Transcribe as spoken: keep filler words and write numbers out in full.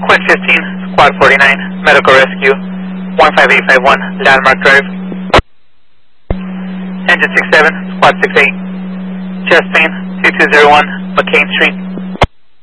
Quint fifteen, Squad forty-nine, Medical Rescue, one five eight five one, Landmark Drive. Engine six seven, Squad six eight, chest pain, two two zero one, McCain Street.